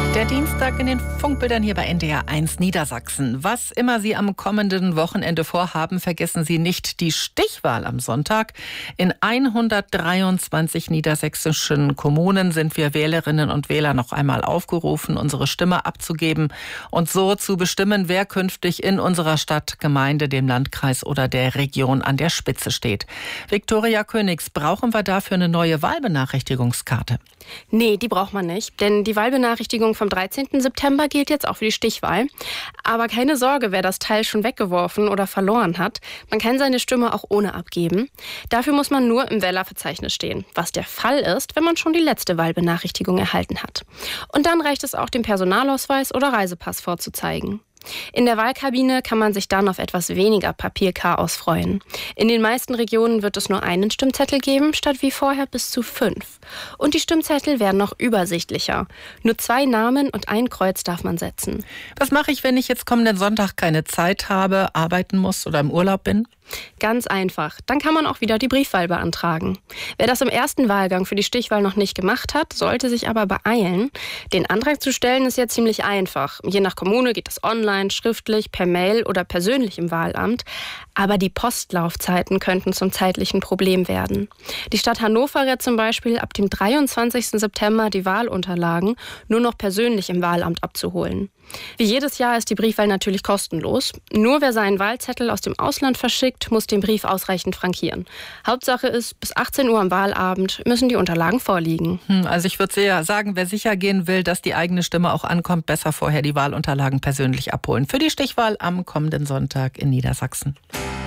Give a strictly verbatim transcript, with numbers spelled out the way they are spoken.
Der Dienstag in den Funkbildern hier bei N D R eins Niedersachsen. Was immer Sie am kommenden Wochenende vorhaben, vergessen Sie nicht die Stichwahl am Sonntag. In hundertdreiundzwanzig niedersächsischen Kommunen sind wir Wählerinnen und Wähler noch einmal aufgerufen, unsere Stimme abzugeben und so zu bestimmen, wer künftig in unserer Stadt, Gemeinde, dem Landkreis oder der Region an der Spitze steht. Viktoria Königs, brauchen wir dafür eine neue Wahlbenachrichtigungskarte? Nee, die braucht man nicht, denn die Wahlbenachrichtigung vom dreizehnten September gilt jetzt auch für die Stichwahl. Aber keine Sorge, wer das Teil schon weggeworfen oder verloren hat. Man kann seine Stimme auch ohne abgeben. Dafür muss man nur im Wählerverzeichnis stehen, was der Fall ist, wenn man schon die letzte Wahlbenachrichtigung erhalten hat. Und dann reicht es auch, den Personalausweis oder Reisepass vorzuzeigen. In der Wahlkabine kann man sich dann auf etwas weniger Papierchaos freuen. In den meisten Regionen wird es nur einen Stimmzettel geben, statt wie vorher bis zu fünf. Und die Stimmzettel werden noch übersichtlicher. Nur zwei Namen und ein Kreuz darf man setzen. Was mache ich, wenn ich jetzt kommenden Sonntag keine Zeit habe, arbeiten muss oder im Urlaub bin? Ganz einfach. Dann kann man auch wieder die Briefwahl beantragen. Wer das im ersten Wahlgang für die Stichwahl noch nicht gemacht hat, sollte sich aber beeilen. Den Antrag zu stellen ist ja ziemlich einfach. Je nach Kommune geht es online, schriftlich, per Mail oder persönlich im Wahlamt. Aber die Postlaufzeiten könnten zum zeitlichen Problem werden. Die Stadt Hannover rät zum Beispiel, ab dem dreiundzwanzigsten September die Wahlunterlagen nur noch persönlich im Wahlamt abzuholen. Wie jedes Jahr ist die Briefwahl natürlich kostenlos. Nur wer seinen Wahlzettel aus dem Ausland verschickt, muss den Brief ausreichend frankieren. Hauptsache ist, bis achtzehn Uhr am Wahlabend müssen die Unterlagen vorliegen. Hm, also ich würde sehr sagen, wer sicher gehen will, dass die eigene Stimme auch ankommt, besser vorher die Wahlunterlagen persönlich abholen. Für die Stichwahl am kommenden Sonntag in Niedersachsen.